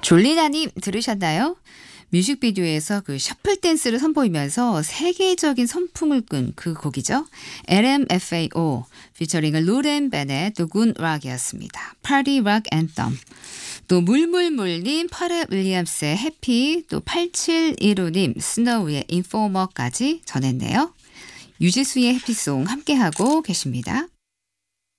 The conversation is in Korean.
졸리나님 들으셨나요? 뮤직비디오에서 그 셔플 댄스를 선보이면서 세계적인 선풍을 끈 그 곡이죠. LMFAO 피처링은 로렌 베넷 또 군 락이었습니다. 파티 락 앤썸. 또 물물물님 파레 윌리엄스의 해피 또 8715님 스노우의 인포머까지 전했네요. 유지수의 해피송 함께하고 계십니다.